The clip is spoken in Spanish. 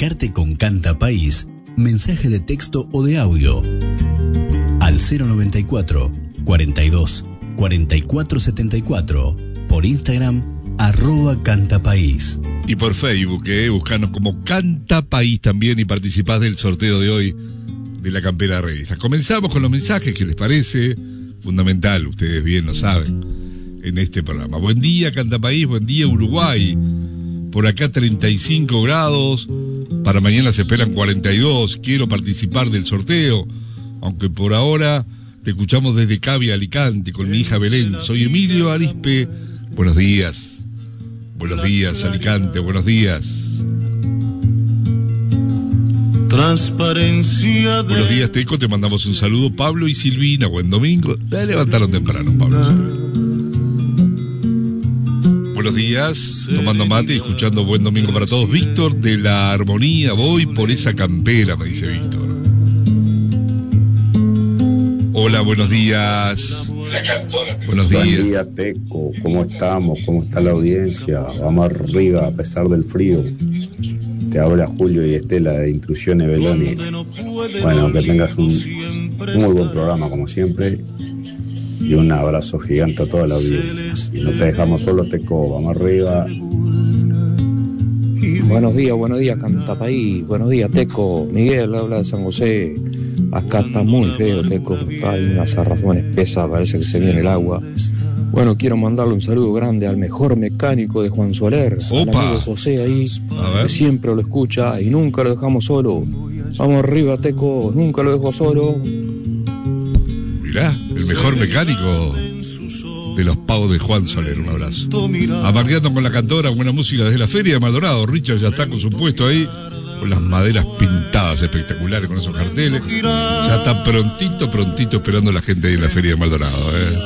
comunicarte con Canta País, mensaje de texto o de audio al 094 42 44 74, por Instagram @cantapaís. Y por Facebook, buscanos como Canta País también y participás del sorteo de hoy de la campera de revista. Comenzamos con los mensajes, ¿qué les parece? Fundamental, ustedes bien lo saben, en este programa. Buen día, Canta País, buen día, Uruguay. Por acá 35 grados, para mañana se esperan 42. Quiero participar del sorteo, aunque por ahora te escuchamos desde Cavia, Alicante, con mi hija Belén. Soy Emilio Arispe. Buenos días. Buenos días, Alicante, buenos días. Transparencia de... Buenos días, Teco, te mandamos un saludo. Pablo y Silvina, buen domingo. Ya levantaron temprano, Pablo. Buenos días, tomando mate y escuchando Buen Domingo para todos. Víctor de la Armonía, voy por esa campera, me dice Víctor. Hola, buenos días. Buenos días. Buen día, Teco. ¿Cómo estamos? ¿Cómo está la audiencia? Vamos arriba a pesar del frío. Te habla Julio y Estela de Intrusiones Beloni. Bueno, que tengas un muy buen programa como siempre. Y un abrazo gigante a toda la audiencia. Y no te dejamos solo, Teco. Vamos arriba. Buenos días, Canta País. Buenos días, Teco. Miguel habla de San José. Acá está muy feo, Teco. Hay una zarrazón espesa, parece que se viene el agua. Bueno, quiero mandarle un saludo grande al mejor mecánico de Juan Soler, al amigo José ahí, que siempre lo escucha y nunca lo dejamos solo. Vamos arriba, Teco, nunca lo dejo solo. Mirá, el mejor mecánico de los pavos de Juan Soler, un abrazo. Amargando con la cantora, buena música desde la Feria de Maldonado. Richard ya está con su puesto ahí, con las maderas pintadas espectaculares con esos carteles. Ya está prontito esperando a la gente ahí en la Feria de Maldonado,